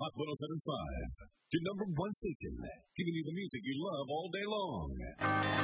Hot 107.5, your number one station, giving you the music you love all day long.